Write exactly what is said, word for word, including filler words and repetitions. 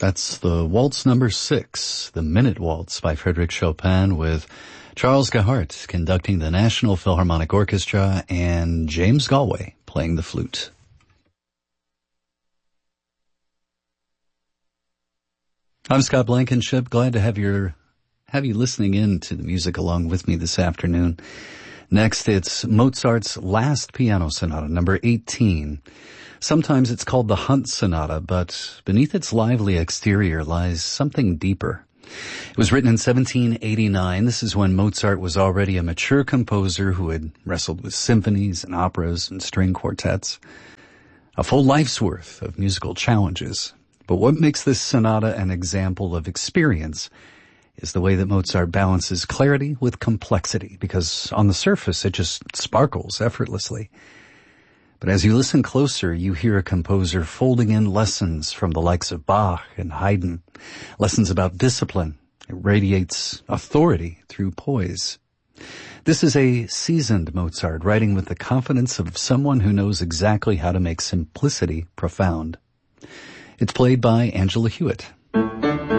That's the Waltz number six, the Minute Waltz by Frédéric Chopin, with Charles Gahart conducting the National Philharmonic Orchestra and James Galway playing the flute. I'm Scott Blankenship. Glad to have your have you listening in to the music along with me this afternoon. Next, it's Mozart's Last Piano Sonata, number eighteen. Sometimes it's called the Hunt Sonata, but beneath its lively exterior lies something deeper. It was written in seventeen eighty-nine. This is when Mozart was already a mature composer who had wrestled with symphonies and operas and string quartets. A full life's worth of musical challenges. But what makes this sonata an example of experience is the way that Mozart balances clarity with complexity, because on the surface it just sparkles effortlessly. But as you listen closer, you hear a composer folding in lessons from the likes of Bach and Haydn, lessons about discipline. It radiates authority through poise. This is a seasoned Mozart writing with the confidence of someone who knows exactly how to make simplicity profound. It's played by Angela Hewitt.